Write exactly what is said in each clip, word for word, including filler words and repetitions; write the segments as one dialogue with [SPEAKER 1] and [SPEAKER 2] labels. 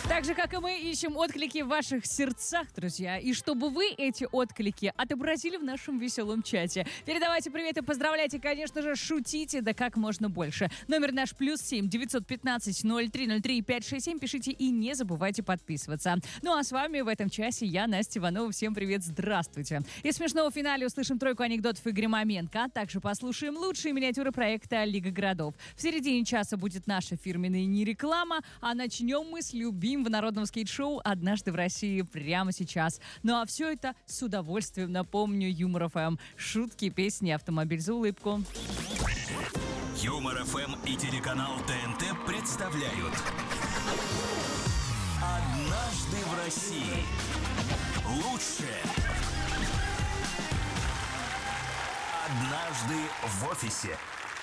[SPEAKER 1] Так же, как и мы, ищем отклики в ваших сердцах, друзья. И чтобы вы эти отклики отобразили в нашем веселом чате. Передавайте привет и поздравляйте, конечно же, шутите, да как можно больше. Номер наш плюс семь девятьсот пятнадцать ноль три ноль три пять шесть семь. Пишите и не забывайте подписываться. Ну а с вами в этом часе я, Настя Иванова. Всем привет, здравствуйте. Из смешного финале услышим тройку анекдотов Игоря Маменко, а также послушаем лучшие миниатюры проекта «Лига городов». В середине часа будет наша фирменная не реклама, а начнем мы с любимого народного скейт-шоу «Однажды в России» прямо сейчас. Ну а все это с удовольствием напомню Юмор ФМ. Шутки, песни, автомобиль за улыбку.
[SPEAKER 2] Юмор ФМ и телеканал ТНТ представляют «Однажды в России». Лучшее. Однажды в офисе.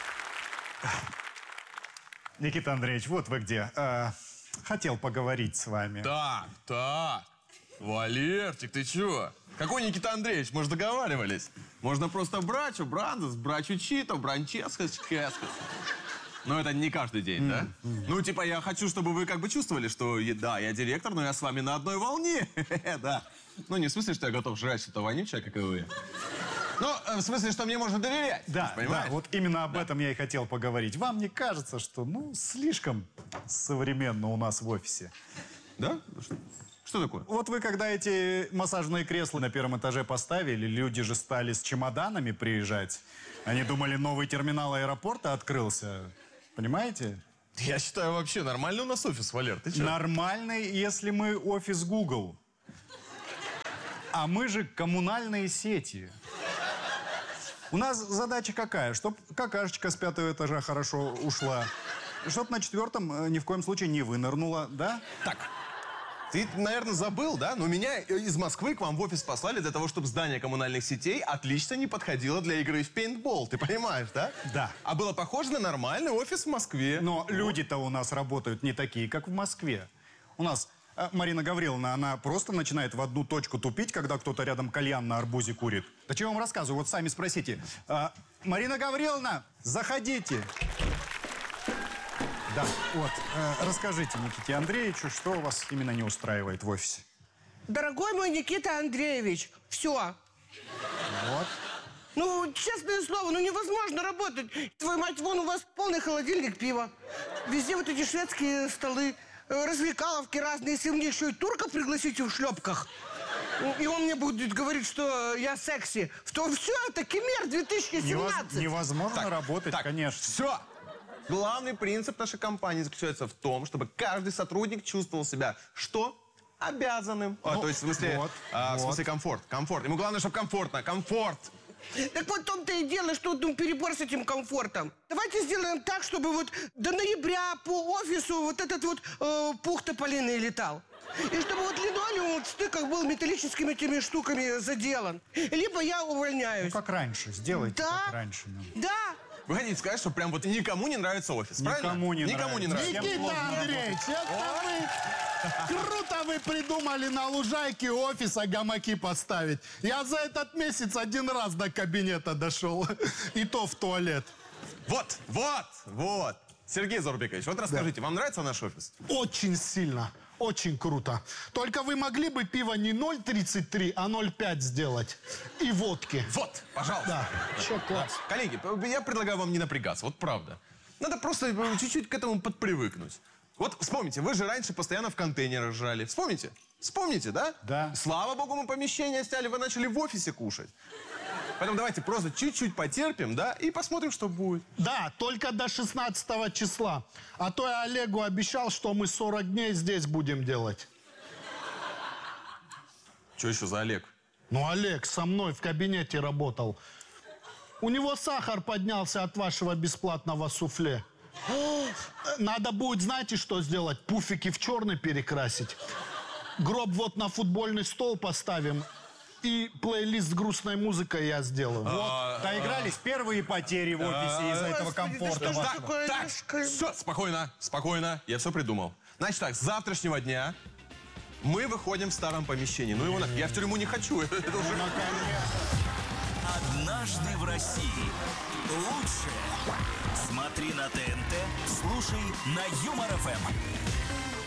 [SPEAKER 3] Никита Андреевич, вот вы где. А, хотел поговорить с вами.
[SPEAKER 4] Так, так. Валерчик, ты чё? Какой Никита Андреевич? Мы же договаривались. Можно просто брачу, брандес, брачу чито, бранческас, кескас. Но это не каждый день, да? Mm-hmm. Ну, типа, я хочу, чтобы вы как бы чувствовали, что, да, я директор, но я с вами на одной волне. Да. Ну, не в смысле, что я готов жрать что-то вонючее, как и вы. Ну, в смысле, что мне можно доверять.
[SPEAKER 3] Да, да, вот именно об да. этом я и хотел поговорить. Вам не кажется, что, ну, слишком современно у нас в офисе?
[SPEAKER 4] Да? Что такое?
[SPEAKER 3] Вот вы, когда эти массажные кресла на первом этаже поставили, люди же стали с чемоданами приезжать. Они думали, новый терминал аэропорта открылся. Понимаете?
[SPEAKER 4] Я считаю, вообще нормальный у нас офис, Валер. Ты чё?
[SPEAKER 3] Нормальный, если мы офис Google. А мы же коммунальные сети. У нас задача какая? Чтоб какашечка с пятого этажа хорошо ушла. Чтоб на четвертом ни в коем случае не вынырнула, да?
[SPEAKER 4] Так, ты, наверное, забыл, да? Но меня из Москвы к вам в офис послали для того, чтобы здание коммунальных сетей отлично не подходило для игры в пейнтбол. Ты понимаешь, да?
[SPEAKER 3] Да.
[SPEAKER 4] А было похоже на нормальный офис в Москве.
[SPEAKER 3] Но люди-то у нас работают не такие, как в Москве. У нас э, Марина Гавриловна, она просто начинает в одну точку тупить, когда кто-то рядом кальян на арбузе курит. Да чего я вам рассказываю? Вот сами спросите. Э, Марина Гавриловна, заходите. Да, вот. Э, расскажите Никите Андреевичу, что вас именно не устраивает в офисе.
[SPEAKER 5] Дорогой мой Никита Андреевич, все.
[SPEAKER 3] Вот.
[SPEAKER 5] Ну, честное слово, ну невозможно работать. Твою мать, вон у вас полный холодильник пива. Везде вот эти шведские столы, развлекаловки разные. Если мне еще и турка пригласите в шлепках, и он мне будет говорить, что я секси, то все, это Кемер две тысячи семнадцать.
[SPEAKER 3] Невозможно
[SPEAKER 4] так,
[SPEAKER 3] работать,
[SPEAKER 4] так,
[SPEAKER 3] конечно.
[SPEAKER 4] Все. Главный принцип нашей компании заключается в том, чтобы каждый сотрудник чувствовал себя что? Обязанным. Ну, а, то есть, в смысле,
[SPEAKER 3] вот,
[SPEAKER 4] а,
[SPEAKER 3] вот.
[SPEAKER 4] в смысле комфорт. Комфорт. Ему главное, чтобы комфортно. Комфорт.
[SPEAKER 5] Так вот в том-то и дело, что ну, перебор с этим комфортом. Давайте сделаем так, чтобы вот до ноября по офису вот этот вот э, пух тополиный летал. И чтобы вот линолеум вот в стыках был металлическими этими штуками заделан. Либо я увольняюсь.
[SPEAKER 3] Ну, как раньше. Сделайте,
[SPEAKER 5] да,
[SPEAKER 3] как раньше. Ну.
[SPEAKER 5] Да.
[SPEAKER 4] Вы хотите сказать, что прям вот никому не нравится офис, правильно?
[SPEAKER 3] Никому не
[SPEAKER 4] Никому не
[SPEAKER 3] нравится.
[SPEAKER 4] нравится.
[SPEAKER 6] Никита Андреевич, это вы... Круто вы придумали на лужайке офиса гамаки поставить. Я за этот месяц один раз до кабинета дошел. И то в туалет.
[SPEAKER 4] Вот, вот, вот. Сергей Зорбекович, вот расскажите, да. Вам нравится наш офис?
[SPEAKER 6] Очень сильно. Очень круто. Только вы могли бы пиво не ноль тридцать три, а ноль пять сделать. И водки.
[SPEAKER 4] Вот, пожалуйста.
[SPEAKER 6] Да. Че, класс.
[SPEAKER 4] Да. Коллеги, я предлагаю вам не напрягаться, вот правда. Надо просто чуть-чуть к этому подпривыкнуть. Вот вспомните, вы же раньше постоянно в контейнерах жрали. Вспомните? Вспомните, да?
[SPEAKER 3] Да.
[SPEAKER 4] Слава богу, мы помещение сняли, вы начали в офисе кушать. Поэтому давайте просто чуть-чуть потерпим, да, и посмотрим, что будет.
[SPEAKER 6] Да, только до шестнадцатого числа. А то я Олегу обещал, что мы сорок дней здесь будем делать.
[SPEAKER 4] Что еще за Олег?
[SPEAKER 6] Ну, Олег со мной в кабинете работал. У него сахар поднялся от вашего бесплатного суфле. Надо будет, знаете, что сделать? Пуфики в черный перекрасить. Гроб вот на футбольный стол поставим. И плейлист с грустной музыкой я сделаю.
[SPEAKER 3] Вот, доигрались первые потери в офисе из-за этого комфорта.
[SPEAKER 4] Так, так, все, спокойно, спокойно, я все придумал. Значит так, с завтрашнего дня мы выходим в старом помещении. Ну его нафиг, я в тюрьму не хочу. Это уже...
[SPEAKER 2] Однажды в России. Лучшее. Смотри на ТНТ, слушай на Юмор ФМ.